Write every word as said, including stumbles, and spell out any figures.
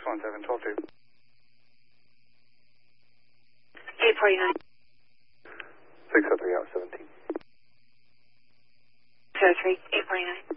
one seven, twelve two. eight forty-nine. six oh three out seventeen. six oh three, eight forty-nine.